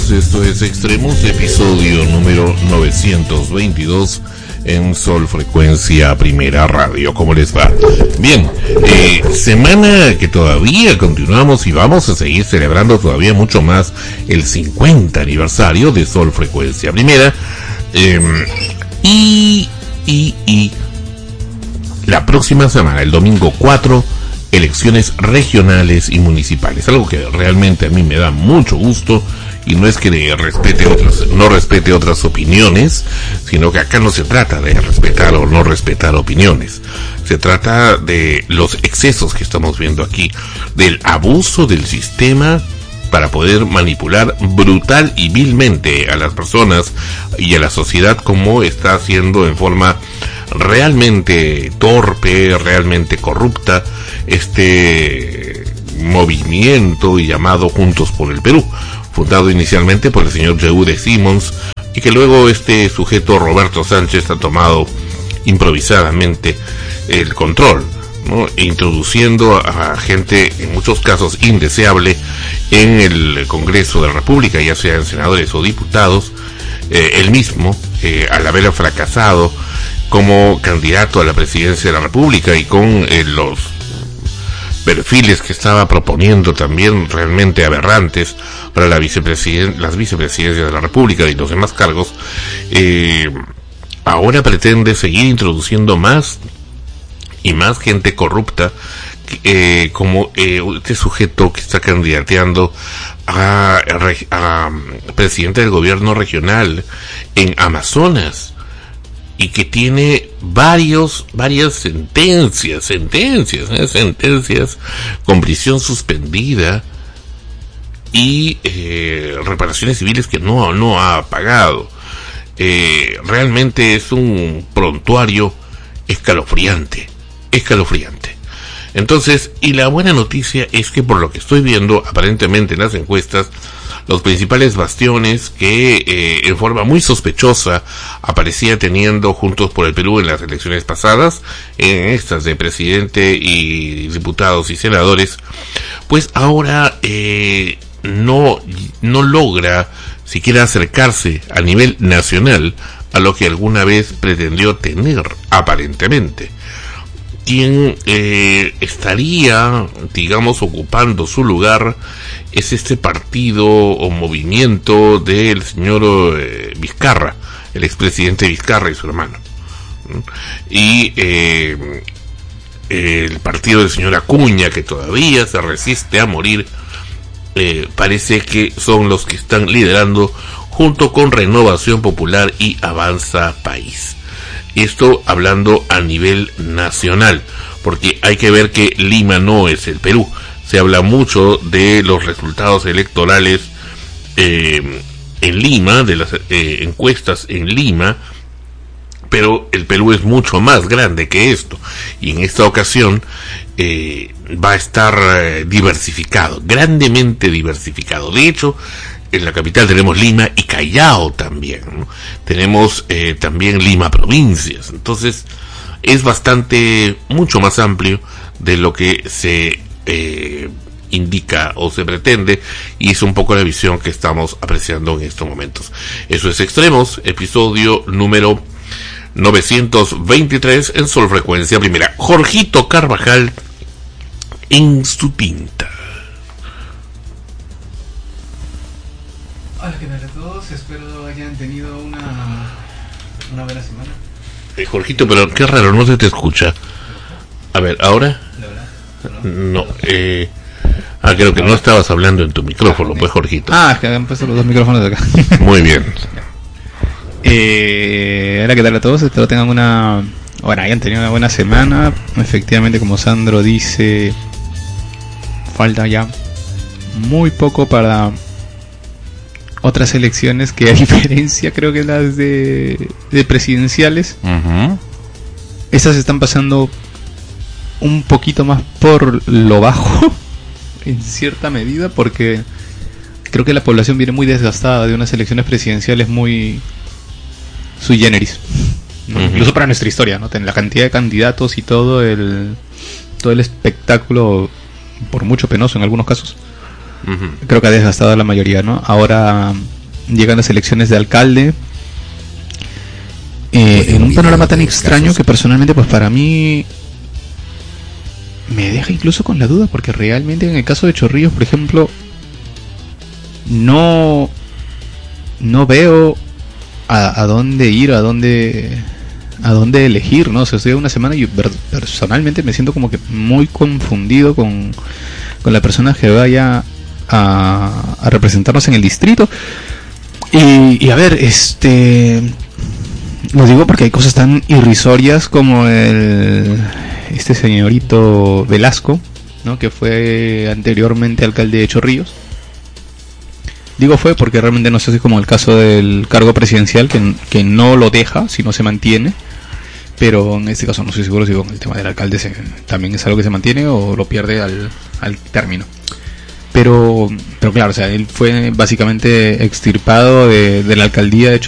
amigos, esto es Extremos, episodio número 922 en Sol Frecuencia Primera Radio. ¿Cómo les va? Bien, semana que todavía continuamos y vamos a seguir celebrando todavía mucho más el 50 aniversario de Sol Frecuencia Primera. Y la próxima semana, el domingo 4, elecciones regionales y municipales, algo que realmente a mí me da mucho gusto, y no es que no respete otras opiniones, sino que acá no se trata de respetar o no respetar opiniones, se trata de los excesos que estamos viendo aquí, del abuso del sistema para poder manipular brutal y vilmente a las personas y a la sociedad, como está haciendo en forma realmente torpe, realmente corrupta este movimiento llamado Juntos por el Perú, fundado inicialmente por el señor Yehude Simons, y que luego este sujeto Roberto Sánchez ha tomado improvisadamente el control, ¿no? Introduciendo a gente en muchos casos indeseable en el Congreso de la República, ya sean senadores o diputados. Él mismo, al haber fracasado como candidato a la presidencia de la República y con los perfiles que estaba proponiendo también realmente aberrantes para las vicepresidencias de la República y los demás cargos, ahora pretende seguir introduciendo más y más gente corrupta, como este sujeto que está candidateando a presidente del gobierno regional en Amazonas, y que tiene varias sentencias con prisión suspendida y reparaciones civiles que no ha pagado. Realmente es un prontuario escalofriante. Entonces, y la buena noticia es que, por lo que estoy viendo aparentemente en las encuestas, los principales bastiones que en forma muy sospechosa aparecía teniendo Juntos por el Perú en las elecciones pasadas, en estas de presidente y diputados y senadores, pues ahora no logra siquiera acercarse a nivel nacional a lo que alguna vez pretendió tener aparentemente. Quien estaría, digamos, ocupando su lugar es este partido o movimiento del señor Vizcarra, el expresidente Vizcarra y su hermano, y el partido del señor Acuña, que todavía se resiste a morir, parece que son los que están liderando junto con Renovación Popular y Avanza País. Esto hablando a nivel nacional, porque hay que ver que Lima no es el Perú. Se habla mucho de los resultados electorales en Lima, de las encuestas en Lima, pero el Perú es mucho más grande que esto, y en esta ocasión va a estar diversificado, grandemente diversificado. De hecho, en la capital tenemos Lima y Callao también, ¿no? Tenemos también Lima provincias. Entonces es mucho más amplio de lo que se indica o se pretende, y es un poco la visión que estamos apreciando en estos momentos. Eso es Extremos, episodio número 923 en Sol Frecuencia Primera. Jorgito Carvajal en su tinta. Hola, ¿qué tal a todos? Espero hayan tenido una buena semana. Jorgito, pero qué raro, no se te escucha. A ver, ¿ahora? No, creo que no estabas hablando en tu micrófono, pues, Jorgito. Es que han puesto los dos micrófonos de acá. Muy bien. Hola, ¿qué tal a todos? Espero tengan hayan tenido una buena semana. Efectivamente, como Sandro dice, falta ya muy poco para otras elecciones, que a diferencia creo que las de presidenciales, estas están pasando un poquito más por lo bajo en cierta medida, porque creo que la población viene muy desgastada de unas elecciones presidenciales muy sui generis, ¿no? Incluso para nuestra historia, ¿no? La cantidad de candidatos y todo el espectáculo, por mucho penoso en algunos casos, Creo que ha desgastado a la mayoría, ¿no? Ahora llegan las elecciones de alcalde en un panorama tan extraño que personalmente, pues para mí me deja incluso con la duda, porque realmente en el caso de Chorrillos, por ejemplo, no veo a dónde ir, a dónde elegir, ¿no? O sea, estoy una semana y personalmente me siento como que muy confundido con la persona que vaya a representarnos en el distrito. Y a ver, lo digo porque hay cosas tan irrisorias como este señorito Velasco, ¿no? Que fue anteriormente alcalde de Chorrillos. Digo fue porque realmente no sé si es como el caso del cargo presidencial que no lo deja, si no se mantiene. Pero en este caso no estoy seguro si con el tema del alcalde también es algo que se mantiene o lo pierde al término. Pero claro, o sea, él fue básicamente extirpado de la alcaldía de